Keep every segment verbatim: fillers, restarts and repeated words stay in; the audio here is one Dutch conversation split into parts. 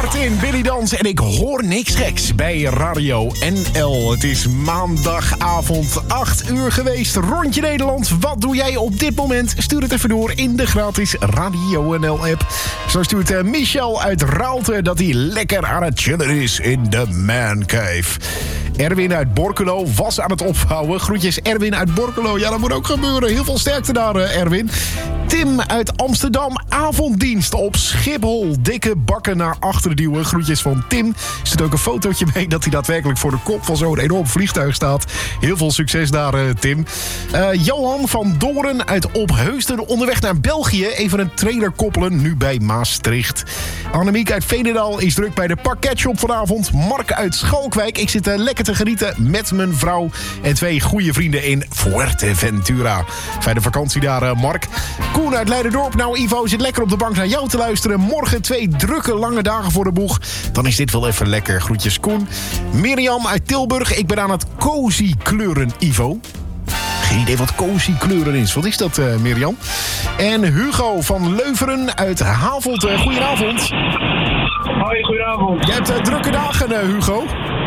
In Billy Dans en ik hoor niks geks bij Radio N L. Het is maandagavond, acht uur geweest. Rondje Nederland. Wat doe jij op dit moment? Stuur het even door in de gratis Radio N L-app. Zo stuurt uh, Michel uit Raalte dat hij lekker aan het chillen is in de Man Cave. Erwin uit Borculo was aan het opvouwen. Groetjes Erwin uit Borculo. Ja, dat moet ook gebeuren. Heel veel sterkte daar, uh, Erwin. Tim uit Amsterdam, avonddienst op Schiphol. Dikke bakken naar achteren duwen. Groetjes van Tim. Er zit ook een fotootje mee dat hij daadwerkelijk voor de kop van zo'n enorm vliegtuig staat. Heel veel succes daar, uh, Tim. Uh, Johan van Doorn uit Opheusden, onderweg naar België. Even een trailer koppelen, nu bij Maastricht. Annemiek uit Veenendaal is druk bij de pakketshop vanavond. Mark uit Schalkwijk. Ik zit uh, lekker te genieten met mijn vrouw en twee goede vrienden in Fuerteventura. Fijne vakantie daar, uh, Mark. Koen uit Leiderdorp. Nou, Ivo zit lekker op de bank naar jou te luisteren. Morgen twee drukke lange dagen voor de boeg. Dan is dit wel even lekker. Groetjes, Koen. Mirjam uit Tilburg. Ik ben aan het cozy kleuren, Ivo. Geen idee wat cozy kleuren is. Wat is dat, uh, Mirjam? En Hugo van Leuveren uit Havelt. Uh, goedenavond. Hoi, goedenavond. Jij hebt uh, drukke dagen, uh, Hugo.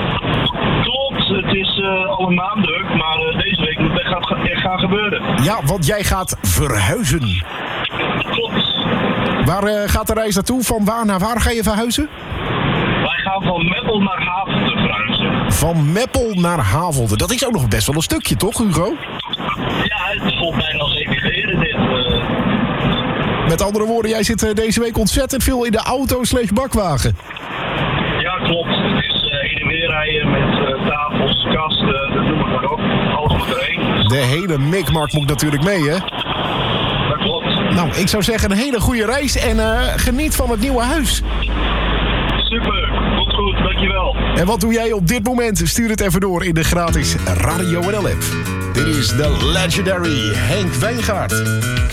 Klopt, het is uh, al een maand druk, maar uh, deze week moet het gaat, echt gaan gebeuren. Ja, want jij gaat verhuizen. Klopt. Waar uh, gaat de reis naartoe? Van waar naar waar ga je verhuizen? Wij gaan van Meppel naar Havelte verhuizen. Van Meppel naar Havelte. Dat is ook nog best wel een stukje, toch, Hugo? Ja, het voelt bijna als emigreren dit. Uh... Met andere woorden, jij zit uh, deze week ontzettend veel in de auto slash bakwagen. Ja, klopt. Het is uh, heen en weer rijden met uh, tafels, kasten, dat noem ik maar op. Alles moet erheen. De hele mikmak moet natuurlijk mee, hè? Dat klopt. Nou, ik zou zeggen een hele goede reis en uh, geniet van het nieuwe huis. Super, komt goed, dankjewel. En wat doe jij op dit moment? Stuur het even door in de gratis Radio N L app. Dit is de legendary Henk Wijngaard.